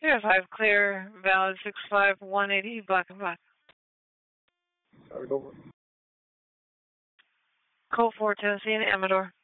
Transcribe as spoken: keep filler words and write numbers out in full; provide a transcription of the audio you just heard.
zero five clear, valid six five one eighty, black and black. Sorry, over. Code four, Tennessee and Amador.